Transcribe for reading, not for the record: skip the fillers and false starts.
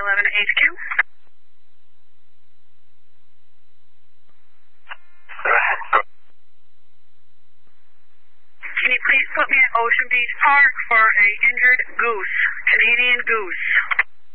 911 HQ. Can you please put me at Ocean Beach Park for a injured goose, Canadian goose?